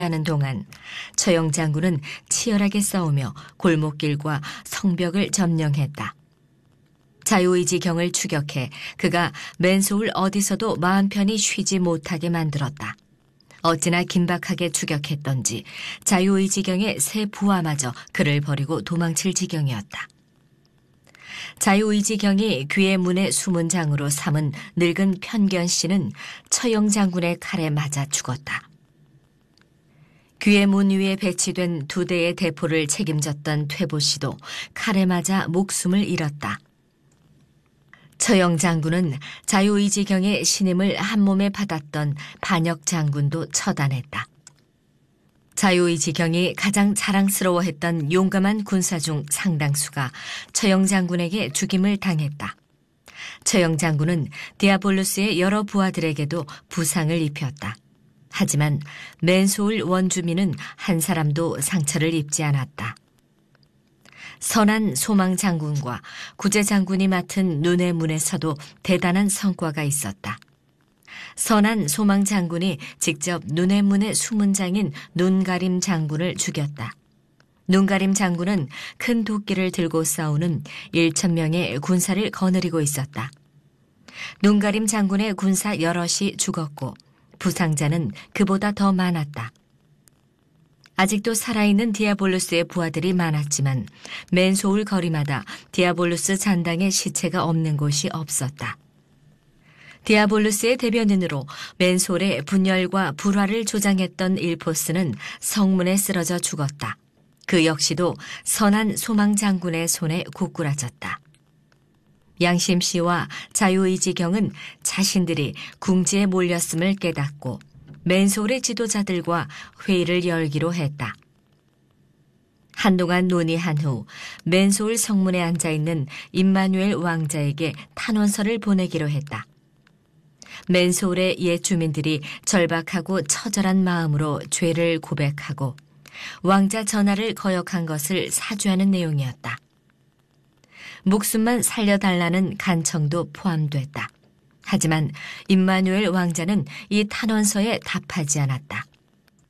하는 동안 처영 장군은 치열하게 싸우며 골목길과 성벽을 점령했다. 자유의지경을 추격해 그가 맨소울 어디서도 마음 편히 쉬지 못하게 만들었다. 어찌나 긴박하게 추격했던지 자유의지경의 새 부하마저 그를 버리고 도망칠 지경이었다. 자유의지경이 귀의 문에 숨은 장으로 삼은 늙은 편견 씨는 처영 장군의 칼에 맞아 죽었다. 귀의 문 위에 배치된 2대의 대포를 책임졌던 퇴보 씨도 칼에 맞아 목숨을 잃었다. 처영 장군은 자유의지경의 신임을 한몸에 받았던 반역 장군도 처단했다. 자유의지경이 가장 자랑스러워했던 용감한 군사 중 상당수가 처영 장군에게 죽임을 당했다. 처영 장군은 디아볼루스의 여러 부하들에게도 부상을 입혔다. 하지만 맨소울 원주민은 한 사람도 상처를 입지 않았다. 선한 소망 장군과 구제 장군이 맡은 눈의 문에서도 대단한 성과가 있었다. 선한 소망 장군이 직접 눈의 문의 수문장인 눈가림 장군을 죽였다. 눈가림 장군은 큰 도끼를 들고 싸우는 1,000명의 군사를 거느리고 있었다. 눈가림 장군의 군사 여럿이 죽었고 부상자는 그보다 더 많았다. 아직도 살아있는 디아볼루스의 부하들이 많았지만 맨소울 거리마다 디아볼루스 잔당의 시체가 없는 곳이 없었다. 디아볼루스의 대변인으로 맨소울의 분열과 불화를 조장했던 일포스는 성문에 쓰러져 죽었다. 그 역시도 선한 소망 장군의 손에 고꾸라졌다. 양심 씨와 자유의지경은 자신들이 궁지에 몰렸음을 깨닫고 맨소울의 지도자들과 회의를 열기로 했다. 한동안 논의한 후 맨소울 성문에 앉아있는 임마누엘 왕자에게 탄원서를 보내기로 했다. 맨소울의 옛 주민들이 절박하고 처절한 마음으로 죄를 고백하고 왕자 전하를 거역한 것을 사죄하는 내용이었다. 목숨만 살려달라는 간청도 포함됐다. 하지만 임마누엘 왕자는 이 탄원서에 답하지 않았다.